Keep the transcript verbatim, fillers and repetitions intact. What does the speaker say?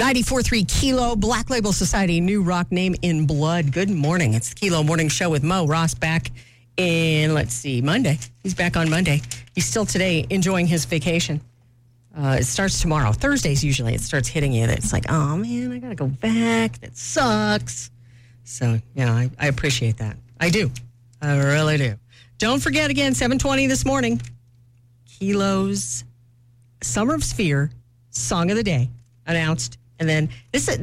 ninety-four point three Kilo, Black Label Society, new rock name In Blood. Good morning. It's the Kilo Morning Show with Mo Ross back in, let's see, Monday. He's back on Monday. He's still today enjoying his vacation. Uh, it starts tomorrow. Thursdays, usually, it starts hitting you. It's like, oh, man, I got to go back. That sucks. So, yeah, I, I appreciate that. I do. I really do. Don't forget, again, seven twenty this morning, Kilo's Summer of Sphere Song of the Day announced. And then this